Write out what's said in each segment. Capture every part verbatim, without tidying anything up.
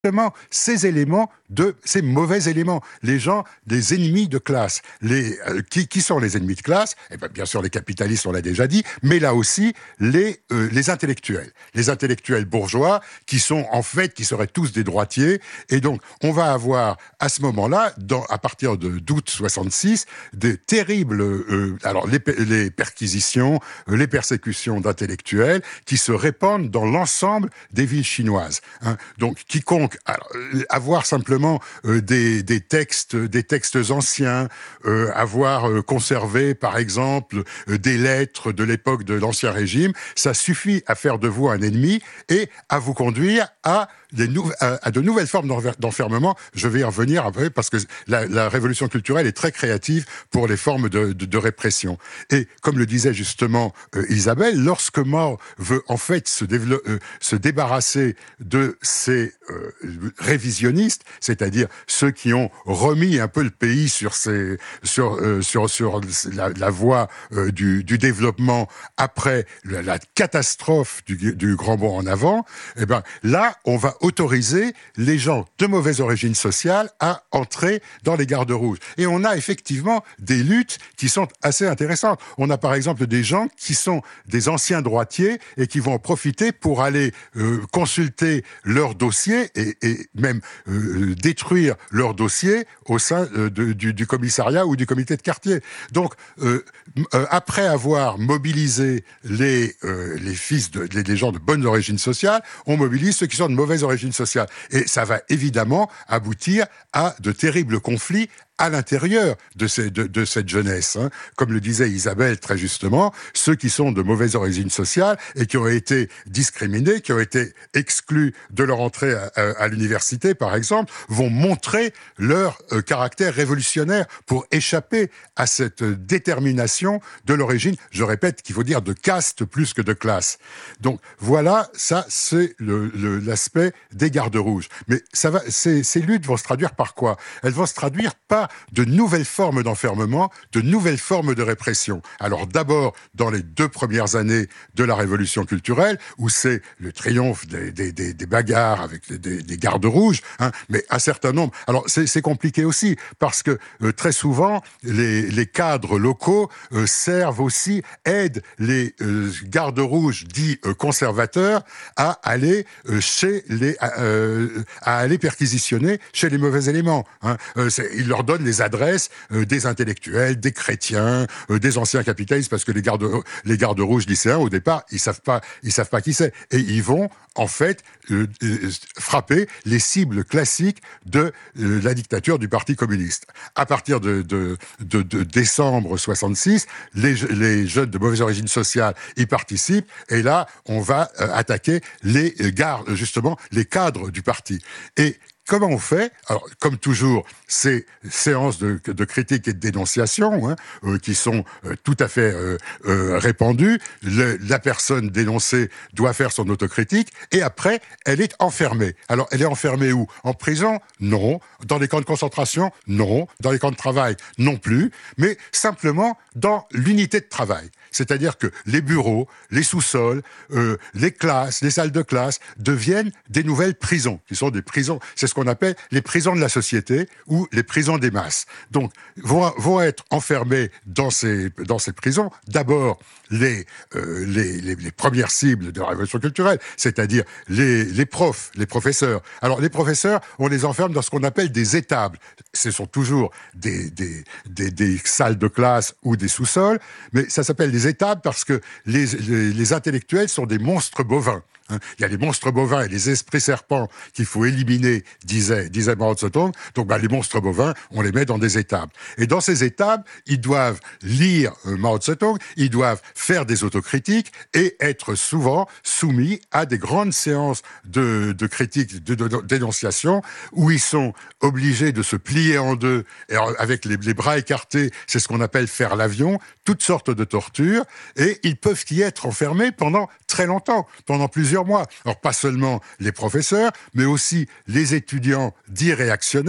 Justement, ces éléments, de, ces mauvais éléments, les gens, des ennemis de classe. Les, euh, qui, qui sont les ennemis de classe? Eh bien, bien sûr, les capitalistes, on l'a déjà dit, mais là aussi, les, euh, les intellectuels. Les intellectuels bourgeois, qui sont, en fait, qui seraient tous des droitiers. Et donc, on va avoir, à ce moment-là, dans, à partir de, d'août soixante-six, des terribles, euh, alors, les, les perquisitions, euh, les persécutions d'intellectuels, qui se répandent dans l'ensemble des villes chinoises. Hein. Donc, quiconque alors, avoir simplement euh, des, des textes, des textes anciens, euh, avoir euh, conservé, par exemple, euh, des lettres de l'époque de l'Ancien Régime, ça suffit à faire de vous un ennemi et à vous conduire à Des nou- à, à de nouvelles formes d'enfermement. Je vais y revenir après parce que la, la révolution culturelle est très créative pour les formes de, de, de répression. Et comme le disait justement euh, Isabelle, lorsque Mao veut en fait se, dévelop- euh, se débarrasser de ces euh, révisionnistes, c'est-à-dire ceux qui ont remis un peu le pays sur, ses, sur, euh, sur, sur la, la voie euh, du, du développement après la, la catastrophe du, du grand bond en avant, eh ben là, on va autoriser les gens de mauvaise origine sociale à entrer dans les gardes rouges. Et on a effectivement des luttes qui sont assez intéressantes. On a par exemple des gens qui sont des anciens droitiers et qui vont en profiter pour aller euh, consulter leur dossier et, et même euh, détruire leur dossier au sein euh, de, du, du commissariat ou du comité de quartier. Donc, euh, euh, après avoir mobilisé les, euh, les fils, de, les, les gens de bonne origine sociale, on mobilise ceux qui sont de mauvaise origine sociale. Et ça va évidemment aboutir à de terribles conflits à l'intérieur de, ces, de, de cette jeunesse. Hein. Comme le disait Isabelle très justement, ceux qui sont de mauvaise origine sociale et qui ont été discriminés, qui ont été exclus de leur entrée à, à, à l'université, par exemple, vont montrer leur euh, caractère révolutionnaire pour échapper à cette détermination de l'origine. Je répète qu'il faut dire de caste plus que de classe. Donc voilà, ça c'est le, le, l'aspect des gardes rouges. Mais ça va, ces, ces luttes vont se traduire par quoi? Elles vont se traduire par de nouvelles formes d'enfermement, de nouvelles formes de répression. Alors d'abord, dans les deux premières années de la Révolution culturelle, où c'est le triomphe des, des, des, des bagarres avec des, des gardes rouges, hein, mais un certain nombre... Alors c'est, c'est compliqué aussi, parce que euh, très souvent, les, les cadres locaux euh, servent aussi, aident les euh, gardes rouges dits euh, conservateurs à aller euh, chez les... Euh, à aller perquisitionner chez les mauvais éléments. Hein. Euh, c'est, ils leur donnent les adresses euh, des intellectuels, des chrétiens, euh, des anciens capitalistes, parce que les gardes, les gardes rouges lycéens, au départ, ils savent pas, ils savent pas qui c'est. Et ils vont, en fait, euh, euh, frapper les cibles classiques de euh, la dictature du Parti communiste. À partir de, de, de, de décembre soixante-six, les, les jeunes de mauvaise origine sociale y participent, et là, on va euh, attaquer les gardes, justement, les cadres du parti. Et comment on fait? Alors, comme toujours, ces séances de, de critique et de dénonciation, hein, euh, qui sont euh, tout à fait euh, euh, répandues. Le, la personne dénoncée doit faire son autocritique, et après, elle est enfermée. Alors, elle est enfermée où? En prison? Non. Dans les camps de concentration? Non. Dans les camps de travail? Non plus. Mais simplement dans l'unité de travail. C'est-à-dire que les bureaux, les sous-sols, euh, les classes, les salles de classe deviennent des nouvelles prisons, qui sont des prisons, c'est ce qu'on appelle les prisons de la société ou les prisons des masses. Donc, vont, vont être enfermés dans ces, dans ces prisons, d'abord les, euh, les, les, les premières cibles de la révolution culturelle, c'est-à-dire les, les profs, les professeurs. Alors, les professeurs, on les enferme dans ce qu'on appelle des étables. Ce sont toujours des, des, des, des salles de classe ou des sous-sols, mais ça s'appelle des étables parce que les, les, les intellectuels sont des monstres bovins. Hein. Il y a les monstres bovins et les esprits serpents qu'il faut éliminer, disait, disait Mao Tse-tung. Donc bah, les monstres bovins, on les met dans des étables. Et dans ces étables, ils doivent lire euh, Mao Tse-tung, ils doivent faire des autocritiques et être souvent soumis à des grandes séances de, de critique, de, de, de dénonciation, où ils sont obligés de se plier en deux, et avec les, les bras écartés, c'est ce qu'on appelle faire l'avion, toutes sortes de tortures, et ils peuvent y être enfermés pendant très longtemps, pendant plusieurs mois. Alors pas seulement les professeurs, mais aussi les étudiants dits réactionnaires,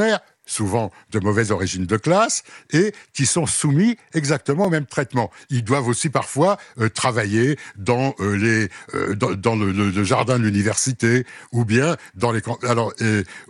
souvent de mauvaise origine de classe, et qui sont soumis exactement au même traitement. Ils doivent aussi parfois euh, travailler dans, euh, les, euh, dans, dans le, le, le jardin de l'université, ou bien dans les... Alors, euh,